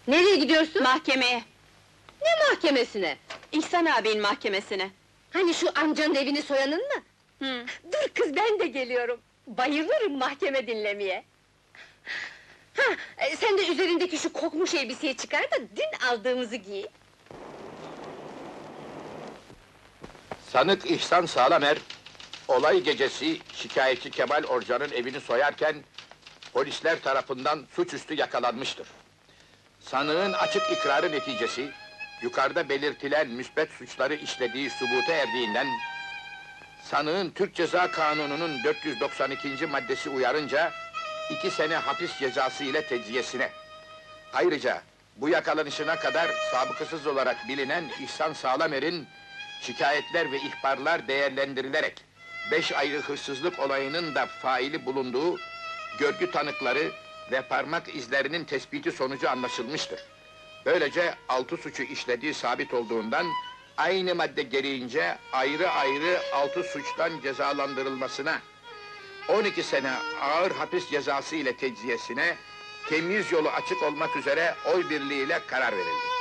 Nereye gidiyorsun? Mahkemeye. Ne mahkemesine? İhsan abinin mahkemesine. Hani şu amcanın evini soyanın mı? Hı. Dur kız, ben de geliyorum! Bayılırım mahkeme dinlemeye! Ha, sen de üzerindeki şu kokmuş elbiseyi çıkar da dün aldığımızı giy! Sanık İhsan Sağlamer, olay gecesi şikayetçi Kemal Orcan'ın evini soyarken polisler tarafından suçüstü yakalanmıştır. Sanığın açık ikrarı neticesi, yukarıda belirtilen müsbet suçları işlediği subuta erdiğinden, sanığın Türk Ceza Kanunu'nun 492. maddesi uyarınca 2 sene hapis cezası ile tecziyesine. Ayrıca bu yakalanışına kadar sabıkasız olarak bilinen İhsan Sağlamer'in şikayetler ve ihbarlar değerlendirilerek 5 ayrı hırsızlık olayının da faili bulunduğu görgü tanıkları ve parmak izlerinin tespiti sonucu anlaşılmıştır. Böylece 6 suçu işlediği sabit olduğundan aynı madde gereğince ayrı ayrı 6 suçtan cezalandırılmasına, 12 sene ağır hapis cezası ile tecziyesine, temyiz yolu açık olmak üzere oy birliğiyle karar verildi.